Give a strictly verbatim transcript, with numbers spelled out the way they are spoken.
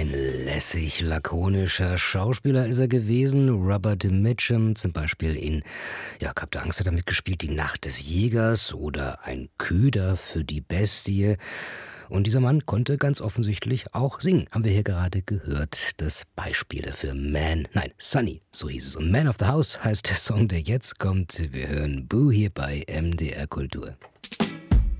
Ein lässig lakonischer Schauspieler ist er gewesen. Robert Mitchum zum Beispiel in ja, Kap der Angst hat er mitgespielt, Die Nacht des Jägers oder Ein Köder für die Bestie. Und dieser Mann konnte ganz offensichtlich auch singen. Haben wir hier gerade gehört. Das Beispiel dafür. Man, nein, Sunny, so hieß es. Und Man of the House heißt der Song, der jetzt kommt. Wir hören Boo hier bei M D R Kultur.